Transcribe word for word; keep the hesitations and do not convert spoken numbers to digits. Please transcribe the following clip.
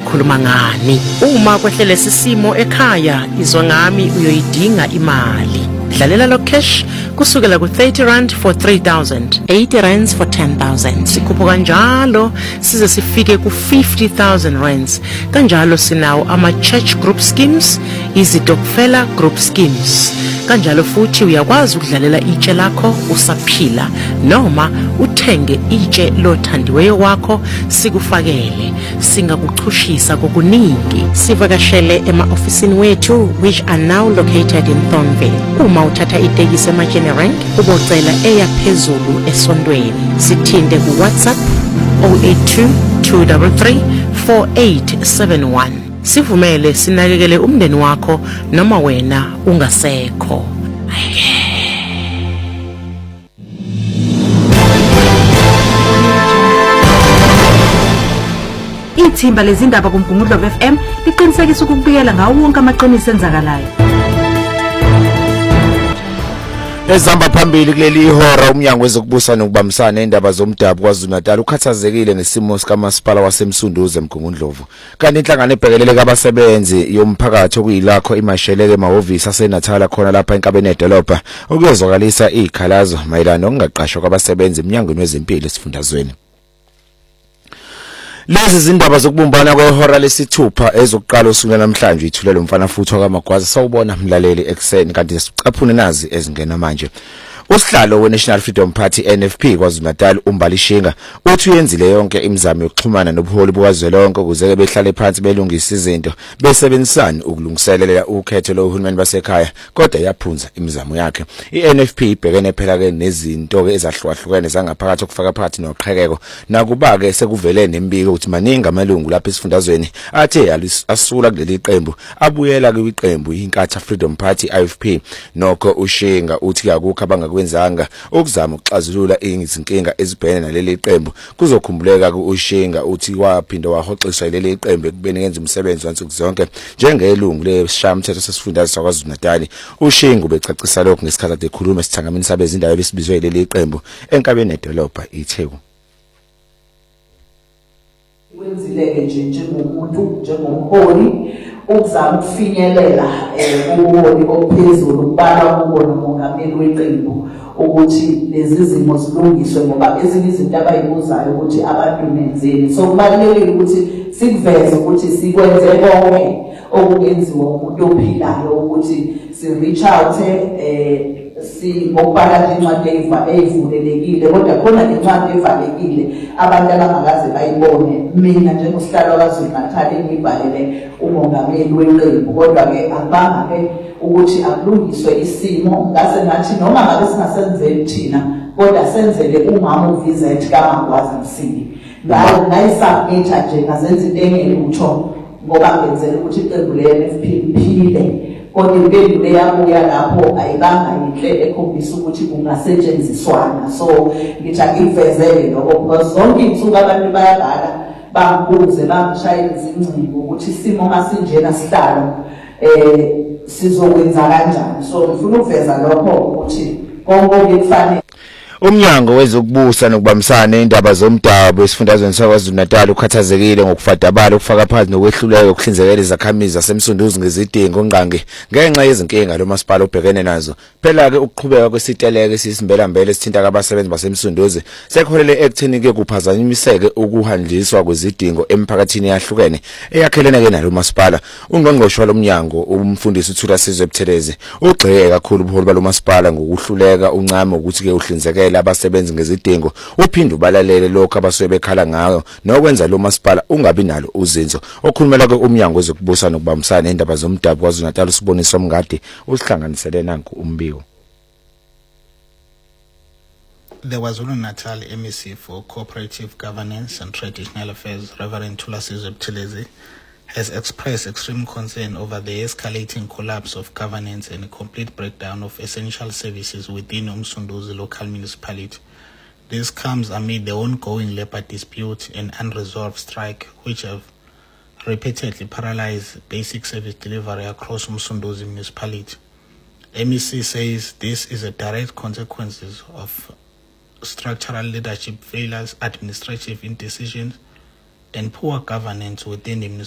sikhuluma ngani. Uma kwehlele sisimo ekhaya, izwa ngami uyoyidinga imali. Dlalela lo cash kusukela ku thirty rand for three thousand, eighty rands for ten thousand. Sikhuphuka njalo size sifike ku fifty thousand rands. Kanjalo sinawo ama church group schemes, izitokfela group schemes. Kanjalo futhi uyakwazi ukudlalela itshe lakho usaphila noma uthenge itshe lothandiweyo wakho sikufakele. Singakuchushisa kokuningi. Sivakashele ema-ofisini wethu which are now located in Thornville. Uma uthatha itekisi ema-Jenny Rank ubocela eya phezulu esondweni. Sithinte ku WhatsApp zero eight two, two three three, four eight seven one. Sivumele sinakekele umndeni wakho noma wena ungasekho. Ithimba lezindaba kuMgungundlo F M liqinisekisa ukubikela ngawo wonke amaqiniso enzakalayo. Ezihamba phambili kuleli ihora umnyango wezokubusa nokubambisana endaba zomdabu KwaZulu-Natal ukhathazekile ngesimo sikamasipala waseMsunduzi eMgungundlovu. Kanti inhlangano ebhekelele kabasebenzi yomphakathi okuyilakho imasheleke emahhovisi aseNatal khona lapha enkabeni edolobha ukuyozwakalisa izikhalazo mayelana nokungaqashwa kwabasebenzi emnyangweni wezempilo esifundazweni. Lezi zindaba zokubumbana kwehora lesithupha ezokuqala usuku namhlanje ithulelo umfana futhi kwaMagwaza sawubona mlaleli ekseni kanti sicaphune nazi ezingena manje. Usihlalo we-National Freedom Party N F P KwaZulu-Natal uMbalishinga uthi uyenzile yonke imizamo yokuxhumana nobuholi bukazwelonke ukuze behlale phansi belungise izinto besebenzisana ukulungiselela ukhetho lohulumeni basekhaya kodwa yaphunza imizamo yakhe. I-N F P ibhekene phela ke nezinto ke ezahlukahlukene zangaphakathi okufaka phakathi noqhekeko nakuba-ke sekuvele nembiko ukuthi maningi amalungu lapha esifundazweni athe asula kuleli qembu abuyela kwiqembu iNkatha Freedom Party I F P. Nokho uShinga uthi akukho abanga wenzanga ukuzama ukuxazulula izinkinga ezibhekene naleli qembu kuzokhumbuleka kuUshinga uthi waphinda wahoxiswa leli qembu ekubeni yenza umsebenzi wansuku zonke njengelungu leshamthetho sesifundazwe saKwaZulu-Natal. uShinga ubecacisa lokho ngesikhathi ade khuluma esithangamini sabezindaba besibizwe leli qembu enkabeni edolobha iTheku. Wenzileke nje njengomuntu njengomholi ukuzama ukufinyelela ubuholi ophezulu ukubala ukubona umongameli weqembu ukuthi lezi zimo zilungiswe ngoba ezinye izinto abayibuzayo ukuthi abantu nenzeni. So kubalulekile ukuthi sikuveze ukuthi sikwenze konke okungenziwa umuntu ophilayo ukuthi si reach out eh si ngokubala incwadi eyivulelekile kodwa khona incwadi evalekile abantu abangakaze bayibone. Mina njengosihlalo kaZulu-Natal engibhalele umongameli weqembu kodwa ke akubanga ke ukuthi akulungiswe isimo ngase ngathi noma ngabe singasenzeli thina kodwa senzele umama uvisit kaMagwaza Msindi ngayo ngayisubmita nje ngazenza into engelutho ngoba ngenzela ukuthi iqembu le-N F P liphile. Kodwa impendulo yabuya lapho ayibanga inhle ekhombisa ukuthi kungasetshenziswana. So ngithi akuvezele lokho because zonke insuku abantu bayabhala bangibuze bangishayela izingcingo ukuthi isimo masinjena sihlalo eh sizokwenza kanjani. So ngifuna ukuveza lokho ukuthi konke okufanele. Umnyango wezokubusa nokubambisana indaba zomdabu esifundazweni saKwaZulu-Natal ukhathazekile ngokufadabala ukufaka phakathi nokwehluleka ukuhlinzekela izakhamizi zaseMsunduzi ngezidingo ngqangi ngenxa yezinkinga lo masipala obhekene nazo. Phela ke ukuqhubeka kwesiteleke sisimbelambele sithinta abasebenzi baseMsunduzi sekholele ekutheni ke kuphazanyimiseke ukuhanjiswa kwezidingo emphakathini yahlukene eyakhelene ke nalo masipala. Ungqongqoshe lomnyango umfundisi uThula Sizwe Buthelezi ugxeke kakhulu ubuholi balo masipala ngokuhluleka uncame ukuthi ke uhlinzekela abasebenzi ngezidingo uphinde ubalalele lokho abasuke bekhala ngayo nokwenza lo masipala ungabi nalo uzinzo. Okhulumela ke umnyango wezokubusa nokubambisana indaba zomdabu KwaZulu-Natal usibonisa umngadi usihlanganisele nanku umbiko. The KwaZulu-Natal M E C for Cooperative Governance and Traditional Affairs, Reverend Thula Sizwe Buthelezi, has expressed extreme concern over the escalating collapse of governance and a complete breakdown of essential services within Umsunduzi local municipality. This comes amid the ongoing labor dispute and unresolved strike, which have repeatedly paralyzed basic service delivery across Umsunduzi municipality. M E C says this is a direct consequence of structural leadership failures, administrative indecisions, and poor governance within the municipality.